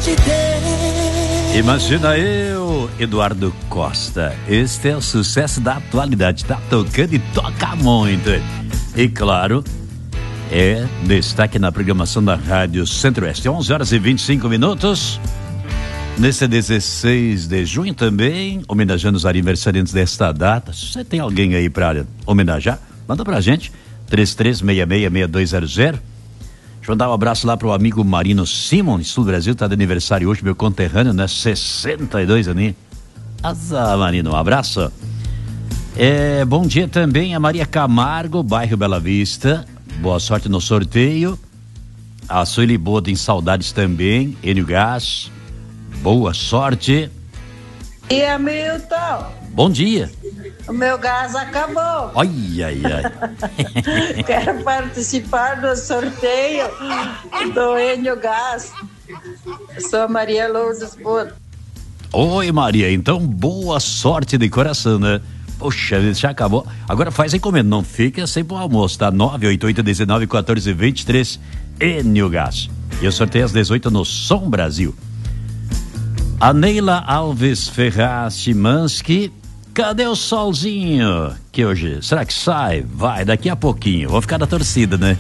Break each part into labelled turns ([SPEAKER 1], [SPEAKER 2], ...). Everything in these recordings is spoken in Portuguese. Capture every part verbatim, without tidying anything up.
[SPEAKER 1] te dei.
[SPEAKER 2] Imagina eu, Eduardo Costa. Este é o sucesso da atualidade. Tá tocando e toca muito. E claro, é destaque na programação da Rádio Centro-Oeste. onze horas e vinte e cinco minutos. Nesse dezesseis de junho também, homenageando os aniversariantes desta data. Se você tem alguém aí para homenagear, manda pra gente. três três seis seis, seis dois zero zero. Deixa eu mandar um abraço lá pro amigo Marino Simon, em Sul do Brasil, tá de aniversário hoje, meu conterrâneo, né? sessenta e dois aninhos. Azar, Marino, um abraço. É, bom dia também a Maria Camargo, bairro Bela Vista. Boa sorte no sorteio. A Sueli Boda em Saudades também. Enio Gás, boa sorte.
[SPEAKER 3] E Hamilton?
[SPEAKER 2] Bom dia.
[SPEAKER 3] O meu gás acabou.
[SPEAKER 2] Ai, ai, ai.
[SPEAKER 3] Quero participar do sorteio do Enio Gás. Sou a Maria Lourdes Boda.
[SPEAKER 2] Oi, Maria, então boa sorte de coração, né? Poxa, já acabou. Agora faz encomenda, não fica sem pro almoço, tá? nove oito oito, um nove, um quatro, dois três, Enio Gás. E eu sorteio às dezoito no Som Brasil. A Neila Alves Ferraz Chimansky. Cadê o solzinho? Que hoje, será que sai? Vai, daqui a pouquinho. Vou ficar na torcida, né?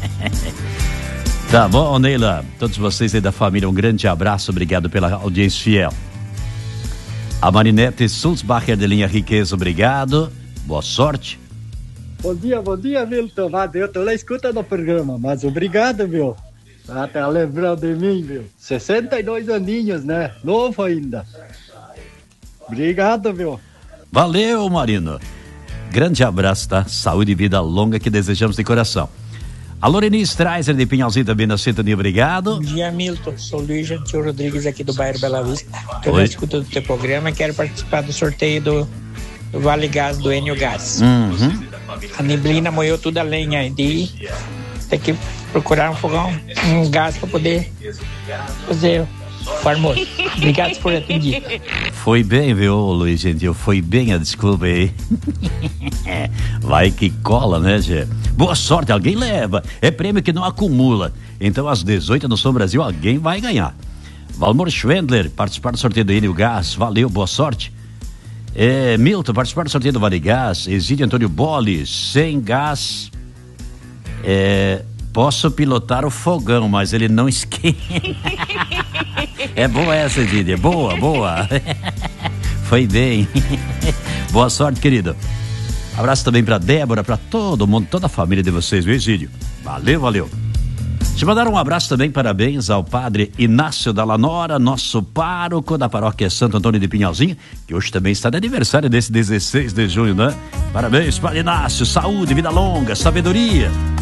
[SPEAKER 2] Tá bom, Neila. Todos vocês aí da família, um grande abraço. Obrigado pela audiência fiel. A Marinete Sulzbacher de Linha Riqueza, obrigado. Boa sorte.
[SPEAKER 4] Bom dia, bom dia, Milton. Ah, eu tô lá escutando o programa, mas obrigado, meu. Ah, tá lembrando de mim, meu. sessenta e dois aninhos, né? Novo ainda. Obrigado, meu.
[SPEAKER 2] Valeu, Marino. Grande abraço, tá? Saúde e vida longa que desejamos de coração. A Loreni Streiser de Pinhalzinho também na sintonia, obrigado.
[SPEAKER 5] Bom dia, Milton. Sou Luiz Gentil Rodrigues aqui do bairro Bela Vista. Estou na escuta do teu programa e quero participar do sorteio do, do Vale Gás, do Enio Gás.
[SPEAKER 2] Uhum.
[SPEAKER 5] A neblina moeu toda a lenha e tem que procurar um fogão, um gás para poder fazer o almoço. Obrigado por atender.
[SPEAKER 2] Foi bem, viu, Luiz Gentil? Foi bem a desculpa aí. Vai que cola, né, Gê? Boa sorte, alguém leva. É prêmio que não acumula. Então, às dezoito no Som Brasil, alguém vai ganhar. Valmor Schwendler, participar do sorteio do Enio Gás. Valeu, boa sorte. É, Milton, participar do sorteio do Vale Gás. Exílio Antônio Bolle, sem gás. É, posso pilotar o fogão, mas ele não esquenta. É boa essa, Exílio. Boa, boa. Foi bem. Boa sorte, querido. Abraço também pra Débora, pra todo mundo, toda a família de vocês, viu, Exílio? Valeu, valeu. Te mandaram um abraço também, parabéns ao padre Inácio da Lanora, nosso pároco da paróquia Santo Antônio de Pinhalzinho, que hoje também está de aniversário desse dezesseis de junho, né? Parabéns, padre Inácio, saúde, vida longa, sabedoria.